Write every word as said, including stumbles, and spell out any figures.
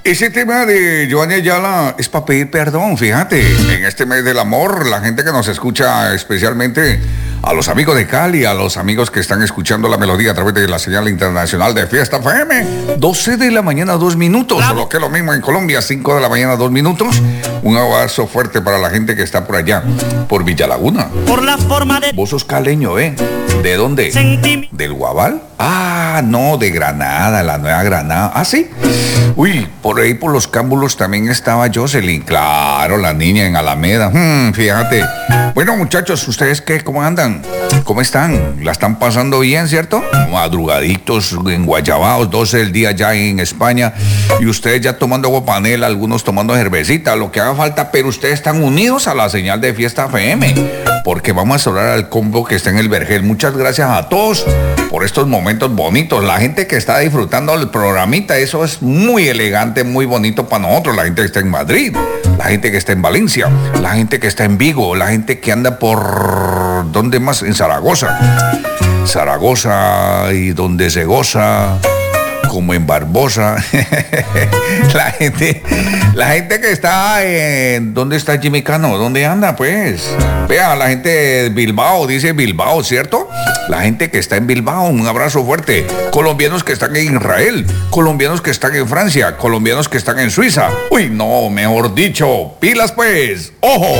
Ese tema de Giovanni Ayala es para pedir perdón, fíjate. En este mes del amor, la gente que nos escucha, especialmente a los amigos de Cali, a los amigos que están escuchando la melodía a través de la señal internacional de Fiesta F M. doce de la mañana, dos minutos. Solo que lo mismo en Colombia, cinco de la mañana, dos minutos. Un abrazo fuerte para la gente que está por allá, por Villa Laguna. Por la forma de... Vos sos caleño, ¿eh? ¿De dónde? Sentimi... ¿Del Guabal? Ah, no, de Granada, la Nueva Granada. ¿Ah, sí? Uy, por ahí por los cámbulos también estaba Jocelyn. Claro, la niña en Alameda. Hmm, fíjate. Bueno, muchachos, ¿ustedes qué? ¿Cómo andan? ¿Cómo están? ¿La están pasando bien, cierto? Madrugaditos, enguayabados, doce del día ya en España. Y ustedes ya tomando agua panela, algunos tomando cervecita, lo que haga falta. Pero ustedes están unidos a la señal de Fiesta F M. Porque vamos a saludar al combo que está en el Vergel. Muchas gracias a todos por estos momentos bonitos. La gente que está disfrutando del programita, eso es muy elegante, muy bonito para nosotros. La gente que está en Madrid, la gente que está en Valencia, la gente que está en Vigo, la gente que anda por... ¿dónde más? En Zaragoza. Zaragoza y donde se goza... como en Barbosa. la gente la gente que está en... ¿dónde está Jimmy Cano? ¿Dónde anda, pues? Vea, la gente de Bilbao, dice Bilbao, ¿cierto? La gente que está en Bilbao, un abrazo fuerte. Colombianos que están en Israel, colombianos que están en Francia, colombianos que están en Suiza. Uy, no, mejor dicho, pilas pues, ¡ojo!